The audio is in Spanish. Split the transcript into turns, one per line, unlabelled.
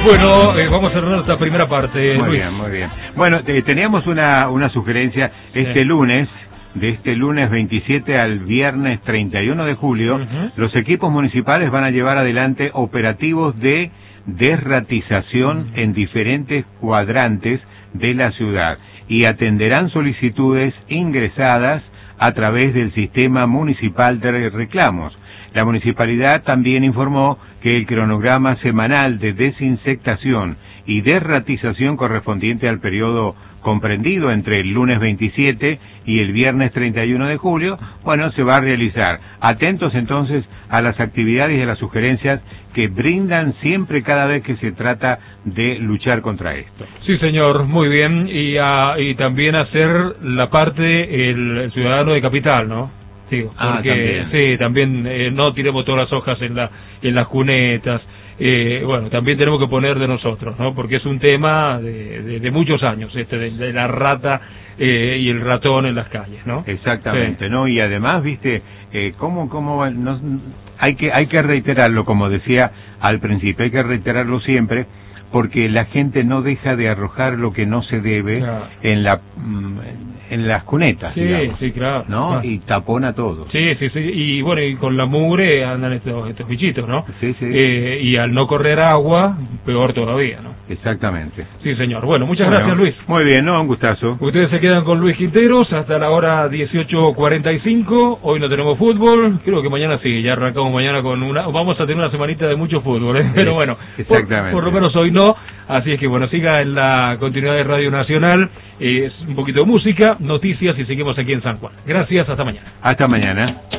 Bueno, vamos a cerrar esta primera parte.
Muy
Luis.
bien, muy bien. Bueno, teníamos una sugerencia lunes. De este lunes 27 al viernes 31 de julio, los equipos municipales van a llevar adelante operativos de desratización en diferentes cuadrantes de la ciudad y atenderán solicitudes ingresadas a través del sistema municipal de reclamos. La municipalidad también informó que el cronograma semanal de desinsectación y desratización correspondiente al periodo comprendido entre el lunes 27 y el viernes 31 de julio, bueno, se va a realizar. Atentos entonces a las actividades y a las sugerencias que brindan siempre cada vez que se trata de luchar contra esto.
Sí, señor, muy bien. Y también hacer la parte el ciudadano de capital, ¿no? Sí, porque,
también.
Sí, también no tiremos todas las hojas en las cunetas. Bueno, también tenemos que poner de nosotros, ¿no? Porque es un tema de muchos años, de la rata y el ratón en las calles, ¿no?
Exactamente, sí. ¿No? Y además, viste, hay que reiterarlo, como decía al principio, hay que reiterarlo siempre, porque la gente no deja de arrojar lo que no se debe, claro, en las cunetas,
sí,
digamos,
sí, claro,
¿no?
Claro.
Y tapona todo.
Sí, y bueno, y con la mugre andan estos bichitos, ¿no?
Sí, sí.
Y al no correr agua, peor todavía, ¿no?
Exactamente.
Sí, señor. Bueno, muchas gracias, Luis.
Muy bien, ¿no? Un gustazo.
Ustedes se quedan con Luis Quinteros hasta la hora 18:45. Hoy no tenemos fútbol. Creo que mañana sí, ya arrancamos mañana vamos a tener una semanita de mucho fútbol, ¿eh? Pero bueno, por lo menos hoy no. Así es que bueno, siga en la continuidad de Radio Nacional. Es un poquito de música, noticias y seguimos aquí en San Juan. Gracias, hasta mañana.
Hasta mañana.